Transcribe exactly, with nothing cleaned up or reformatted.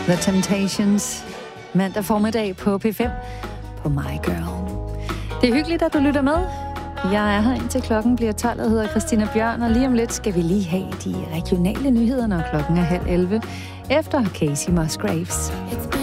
The Temptations. Mandag formiddag på P fem på My Girl. Det er hyggeligt, at du lytter med. Jeg er her indtil klokken bliver tolv og hedder Christina Bjørn, og lige om lidt skal vi lige have de regionale nyheder, når klokken er halv elleve, efter Casey Musgraves.